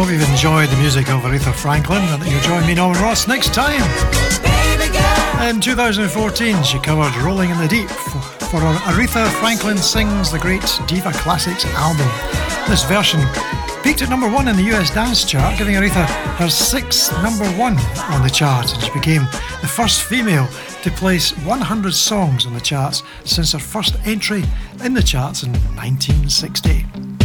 hope you've enjoyed the music of Aretha Franklin and that you'll join me, Norman Ross, next time. In 2014, she covered Rolling in the Deep for her Aretha Franklin Sings the Great Diva Classics album. This version peaked at number 1 in the US dance chart, giving Aretha her 6th number 1 on the chart, and she became the first female to place 100 songs on the charts since her first entry in the charts in 1960.